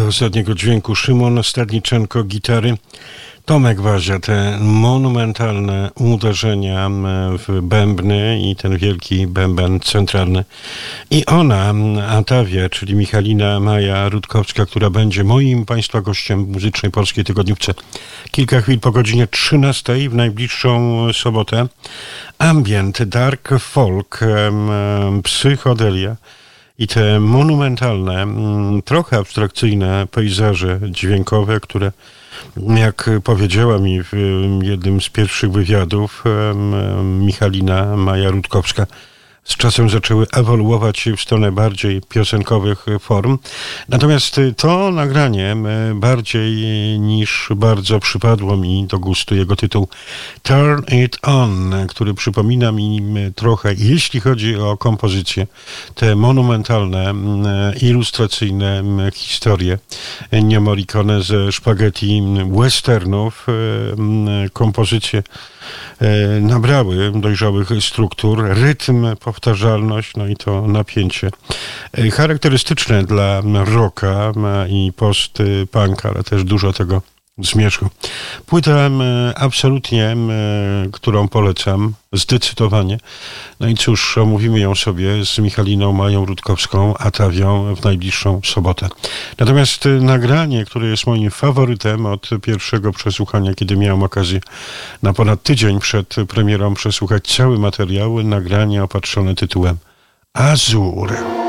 ostatniego dźwięku Szymon Stadniczenko, gitary, Tomek Wazia, te monumentalne uderzenia w bębny i ten wielki bęben centralny. I ona, Atawia, czyli Michalina Maja Rutkowska, która będzie moim Państwa gościem w Muzycznej Polskiej Tygodniówce kilka chwil po godzinie 13 w najbliższą sobotę. Ambient, dark folk, psychodelia i te monumentalne, trochę abstrakcyjne pejzaże dźwiękowe, które, jak powiedziała mi w jednym z pierwszych wywiadów Michalina Maja Rutkowska, z czasem zaczęły ewoluować w stronę bardziej piosenkowych form. Natomiast to nagranie bardziej niż bardzo przypadło mi do gustu. Jego tytuł Turn It On, który przypomina mi trochę, jeśli chodzi o kompozycję, te monumentalne, ilustracyjne historie Ennio Morricone ze spaghetti westernów. Kompozycje nabrały dojrzałych struktur, rytm, powtarzalność, no i to napięcie charakterystyczne dla rocka i post-punka, ale też dużo tego zmierzchu. Płyta absolutnie, którą polecam zdecydowanie. No i cóż, omówimy ją sobie z Michaliną Mają Rutkowską, Atawią w najbliższą sobotę. Natomiast nagranie, które jest moim faworytem od pierwszego przesłuchania, kiedy miałem okazję na ponad tydzień przed premierą przesłuchać cały materiał, nagranie opatrzone tytułem Azur.